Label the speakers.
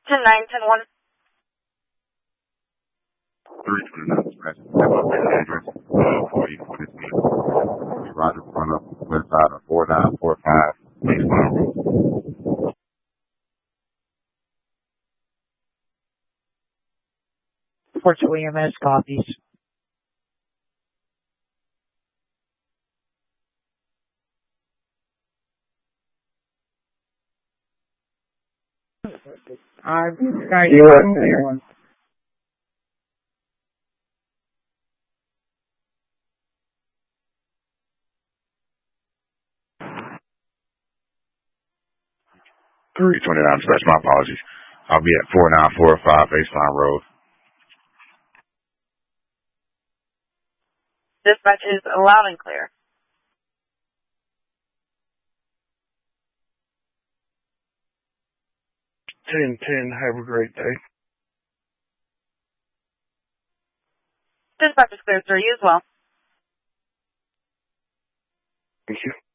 Speaker 1: 10-9, 10-1.
Speaker 2: 329 dispatch. Have a written address for you for this meeting. Roger, front up west side of 4945 Baseline Road.
Speaker 3: Fort EMS copies. Guys, everyone.
Speaker 2: Three 29 dispatch. My apologies. I'll be at 4945 Baseline Road.
Speaker 1: Dispatch is loud and clear.
Speaker 4: 10-10. Have a great day.
Speaker 1: Dispatch is clear, sir. You as well.
Speaker 4: Thank you.